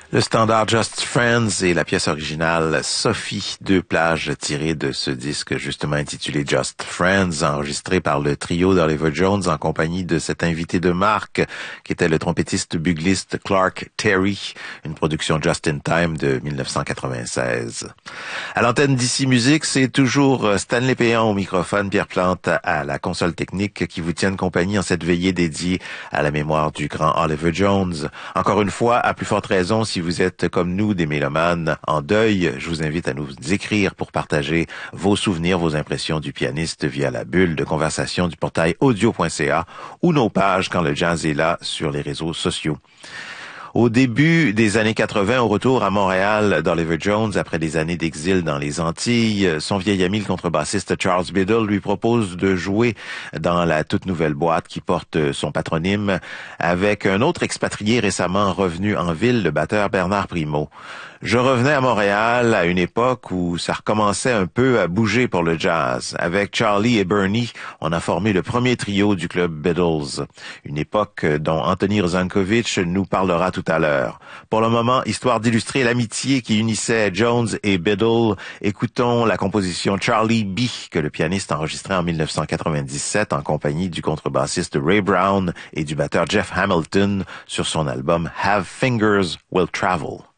Le standard Just Friends et la pièce originale Sophie, deux plages tirées de ce disque justement intitulé Just Friends, enregistré par le trio d'Oliver Jones en compagnie de cet invité de marque qui était le trompettiste bugliste Clark Terry, une production Just in Time de 1996. À l'antenne d'Ici Musique, c'est toujours Stanley Péan au microphone, Pierre Plante à la console technique qui vous tiennent compagnie en cette veillée dédiée à la mémoire du grand Oliver Jones. Encore une fois, à plus forte raison, si vous êtes comme nous des mélomanes en deuil, je vous invite à nous écrire pour partager vos souvenirs, vos impressions du pianiste via la bulle de conversation du portail audio.ca ou nos pages quand le jazz est là sur les réseaux sociaux. Au début des années 80, au retour à Montréal d'Oliver Jones, après des années d'exil dans les Antilles, son vieil ami, le contrebassiste Charles Biddle, lui propose de jouer dans la toute nouvelle boîte qui porte son patronyme avec un autre expatrié récemment revenu en ville, le batteur Bernard Primo. Je revenais à Montréal à une époque où ça recommençait un peu à bouger pour le jazz. Avec Charlie et Bernie, on a formé le premier trio du club Biddles, une époque dont Anthony Rozankovich nous parlera tout à l'heure. Pour le moment, histoire d'illustrer l'amitié qui unissait Jones et Biddle, écoutons la composition Charlie B que le pianiste enregistrait en 1997 en compagnie du contrebassiste Ray Brown et du batteur Jeff Hamilton sur son album Have Fingers Will Travel.